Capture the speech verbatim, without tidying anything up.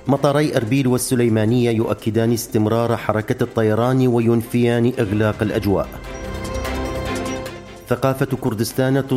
مطاري أربيل والسليمانية يؤكدان استمرار حركة الطيران وينفيان إغلاق الأجواء. ثقافة كردستان